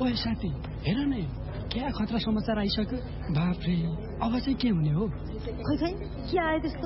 ओए साथी हेर न क्या खतरा समाचार आइसक्यो बाफ्रे अब चाहिँ के हुने हो खै के आयो त्यस्तो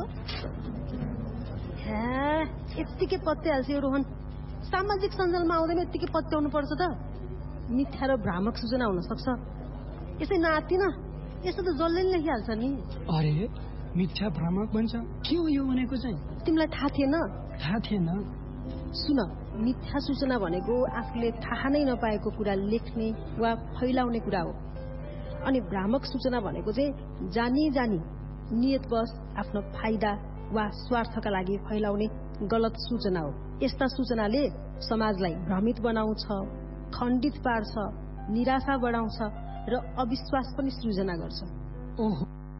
यत्तिकै पत्याइहाल्छ यो रोहन सामाजिक सञ्जालमा आउँदैन यत्तिकै पत्याउनु पर्छ त मिथ्या र भ्रामक सूचना हुन सक्छ यसै नातिन यसो त जसले नि लेखिहाल्छ नि अरे मिथ्या भ्रामक भन्छ के हो यो भनेको चाहिँ तिमीलाई थाहा थिएन सुन मिथ्या सूचना भनेको आफूले थाहा नै नपाएको कुरा लेख्ने वा फैलाउने कुरा हो अनि भ्रामक सूचना भनेको चाहिँ जानी नियतवश आफ्नो फाइदा वा स्वार्थका लागि फैलाउने गलत सूचना हो यस्ता सूचनाले समाजलाई भ्रमित बनाउँछ खण्डित पार्छ निराशा बढाउँछ र अविश्वास पनि सृजना गर्छ ओहो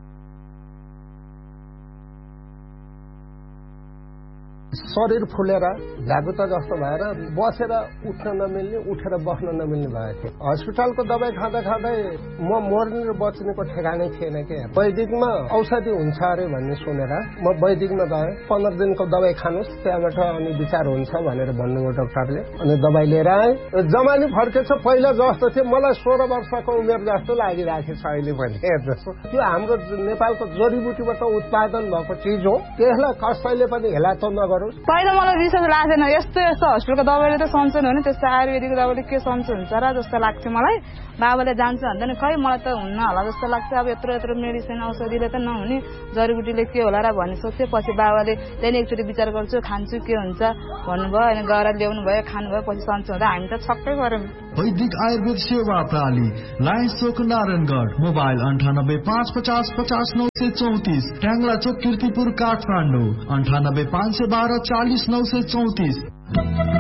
शरीर फुलेर झ्यागुता जस्तो भएर बसेर उठ्न नमिल्ने उठेर बस्न नमिल्ने भएको थियो हस्पिटलको दबाई खाँदै म मर्ने र बच्नेको ठेगानै थिएन के वैदिकमा औषधि हुन्छ अरे भन्ने सुनेर म वैदिकमा गएँ 15 दिनको दबाई खानुस् त्यहाँबाट अनि विचार हुन्छ भनेर भन्नुभयो डाक्टरले अनि दबाई लिएर आएँ जमानी फर्केछ पहिला जस्तो थियो मलाई 16 वर्षको उमेर जस्तो लागिरहेको छ अहिले पनि हेर्नुहोस् त्यो हाम्रो नेपालको जडीबुटीबाट उत्पादन भएको चिज हो त्यसलाई कसैले पनि हेलातो नगर्नु पहिला मलाई विश्वास लाग्दैन यस्तो हस्पिटलको दबाईले त सन्चो हुने त्यस्तो आयुर्वेदिक दबाईले के सन्चो हुन्छ र जस्तो लाग्थ्यो मलाई बाबाले जान्छ भन्दा नि खै मलाई त हुन्न होला जस्तो लाग्छ अब यत्रो मेडिसिन औषधिले त नहुने जडीबुटीले के होला र भन्ने सोच्थ्यो पछि बाबाले त्यहाँदेखि एकचोटि विचार गर्छु खान्छु के हुन्छ भन्नुभयो अनि गएर ल्याउनु भयो खानुभयो पछि सन्चो हुँदा हामी त छक्कै गर्यौं वैदिक आयुर्वेद सेवा प्रणाली लाइन चोक नारायणगढ मोबाइल 9855050934 ट्याङ्ला चोक कीर्तिपुर काठमाडौँ 9851240934